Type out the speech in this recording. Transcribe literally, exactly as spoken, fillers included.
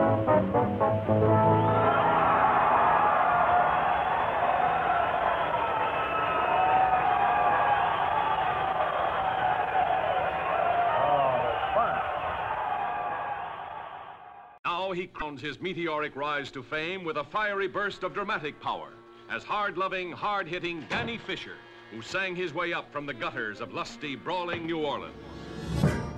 Now he crowns his meteoric rise to fame with a fiery burst of dramatic power as hard-loving, hard-hitting Danny Fisher, who sang his way up from the gutters of lusty, brawling New Orleans.